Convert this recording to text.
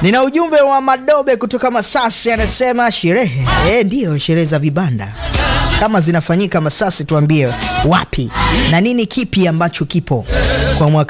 Nina ujumbe wa Madobe kutoka Masasi, anasema sherehe. Ndio sherehe za vibanda. Kama zinafanyika Masasi tuambie wapi na nini kipi ambacho kipo kwa mwaka